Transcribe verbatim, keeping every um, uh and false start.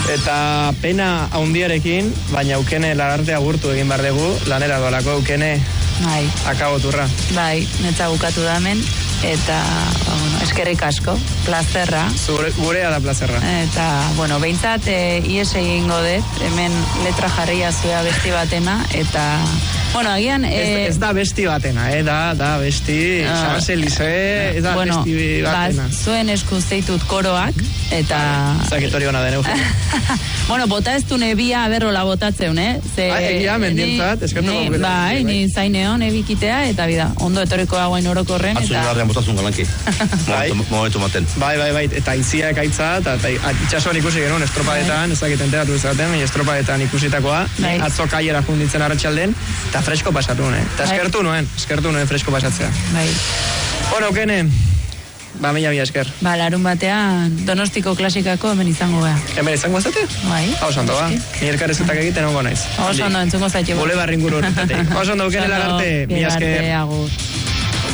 Eta pena haundiarekin, baina Eukene Lagarte agurtu egin behar dugu, lanera doalako Eukene bai. Akaboturra. Bai, netza bukatu da hemen, eta bueno, eskerrik asko, plazerra. Zure, gurea da plazerra. Eta, bueno, behintzat, e, ies egingo dut, hemen letra jarria zuea besti batena, eta... Bueno, agian... E... Ez, ez da besti batena, eh? da, da besti, uh, Xabase Lize, ez da bueno, besti batena. Baz, zuen esku zeitut koroak, eta... Zaketori hona den, Eugen. Bueno, bota ez du nebia aberrola botatzeun, eh? Ze, ba, egia, mendientzat, eskertu gauketan. Bai, ni zaineon ebikitea, eta bida, ondo etoriko hauen orokorren, eta... Atzun garrian botazun galanki, momentu maten. Bai, bai, bai, eta itziak aitza, eta itxasuan ikusi genuen, estropadetan, ez dakit enteratu izaten, estropadetan ikusitakoa, atzo kaiera junditzen arratsalden, eta fresko pasatu nuen, eta eskertu nuen, eskertu nuen fresko pasatzea. Bai. Bueno, Eukene, ba, mila mila esker. Ba, larun batean Donostiko klasikako hemen izango gara. Hemen izango zate? Bai. Hau ondo, ba. Ni elkarrezutak egiten ongo naiz. Hau ondo, entzungo zaitxeko. Bole barringuru horretatik. Hau ondo, Eukene Lagarte, mila esker. Agur.